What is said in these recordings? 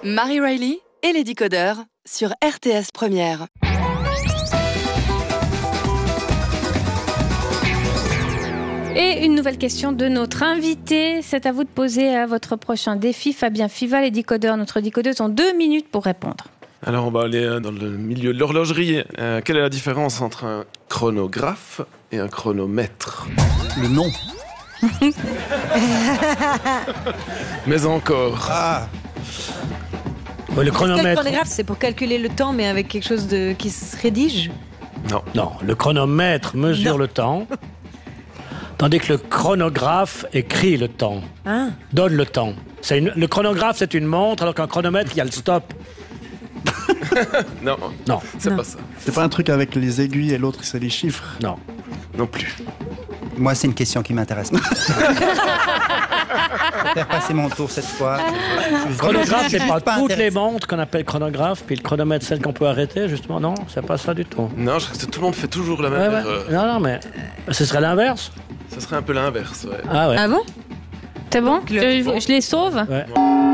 Marie Riley et les décodeurs sur RTS Première. Et une nouvelle question de notre invité. C'est à vous de poser votre prochain défi. Fabien Fiva, les décodeurs. Notre décodeuse ont 2 minutes pour répondre. Alors, on va aller dans le milieu de l'horlogerie. Quelle est la différence entre un chronographe et un chronomètre? Le nom. Mais encore. Le chronomètre. Le chronographe, c'est pour calculer le temps, mais avec quelque chose qui se rédige. Non, le chronomètre mesure le temps, tandis que le chronographe écrit le temps, donne le temps. Le chronographe, c'est une montre, alors qu'un chronomètre, il y a le stop. Non, c'est pas ça. C'est pas un truc avec les aiguilles et l'autre, c'est les chiffres? Non plus. Moi, c'est une question qui m'intéresse. Je vais faire passer mon tour cette fois. Le chronographe, c'est pas toutes les montres qu'on appelle chronographe, puis le chronomètre, celle qu'on peut arrêter, justement. Non, c'est pas ça du tout. Non, je crois que tout le monde fait toujours la même erreur. Non, mais ce serait l'inverse. Ce serait un peu l'inverse, ouais. Ah ouais. Ah bon? C'est bon? Je les sauve? Ouais.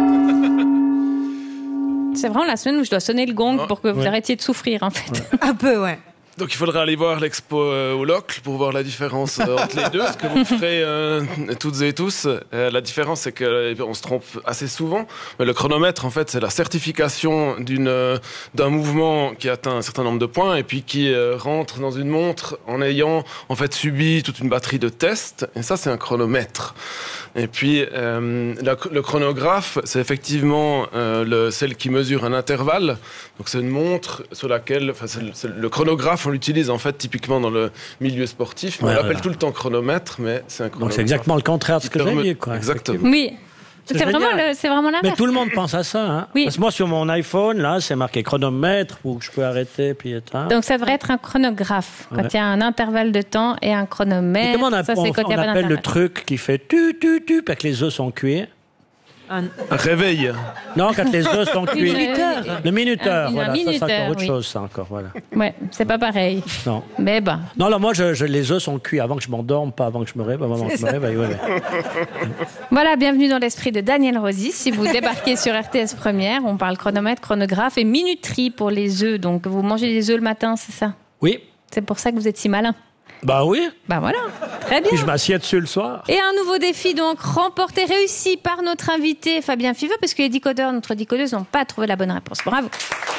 C'est vraiment la semaine où je dois sonner le gong pour que vous arrêtiez de souffrir, en fait. Ouais. Un peu, ouais. Donc il faudra aller voir l'expo au Locle pour voir la différence entre les deux, ce que vous ferez toutes et tous. La différence, c'est qu'on se trompe assez souvent. Mais le chronomètre, en fait, c'est la certification d'un mouvement qui atteint un certain nombre de points et puis qui rentre dans une montre en ayant en fait subi toute une batterie de tests. Et ça, c'est un chronomètre. Et puis le chronographe, c'est effectivement celle qui mesure un intervalle. Donc c'est une montre sur laquelle, le chronographe, on l'utilise en fait typiquement dans le milieu sportif. On l'appelle tout le temps chronomètre, mais c'est un chronographe. Donc c'est exactement le contraire de ce que j'ai dit, quoi. Exactement. Oui. C'est vraiment l'inverse. Mais tout le monde pense à ça, hein. Oui. Parce que moi, sur mon iPhone, là, c'est marqué chronomètre, où je peux arrêter, puis éteindre. Donc ça devrait être un chronographe, quand il y a un intervalle de temps et un chronomètre. Et comment on appelle appelle le truc qui fait tu, parce que les œufs sont cuits? Un réveil. Non, quand les œufs sont cuits. Le minuteur, Un voilà. minuteur, ça, c'est encore autre oui. chose, ça, encore, voilà. Ouais, c'est pas pareil. Non. Mais bah. Non, là, moi, les œufs sont cuits avant que je m'endorme, pas avant que je me réveille. Avant que je me réveille, ouais. Voilà, bienvenue dans l'esprit de Daniel Rosy. Si vous débarquez sur RTS Première, on parle chronomètre, chronographe et minuterie pour les œufs. Donc, vous mangez des œufs le matin, c'est ça? Oui. C'est pour ça que vous êtes si malin. Bah oui. Bah voilà, très bien. Puis je m'assieds dessus le soir. Et un nouveau défi, donc, remporté, réussi par notre invité Fabien Fiva, parce que les décodeurs, notre décodeuse, n'ont pas trouvé la bonne réponse. Bravo.